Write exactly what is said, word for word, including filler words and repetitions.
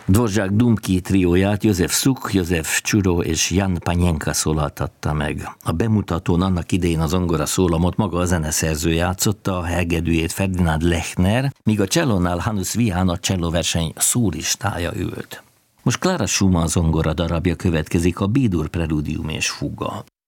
Dvořák Dumki trióját József Suk, József Csuro és Jan Panenka szólaltatta meg. A bemutatón annak idején a zongora szólamot maga a zeneszerző játszotta, a hegedűjét Ferdinand Lechner, míg a csellónál Hannes Wihan, a csellóverseny szólistája ült. Most Clara Schumann zongora darabja következik, a B-dur preludium és fuga.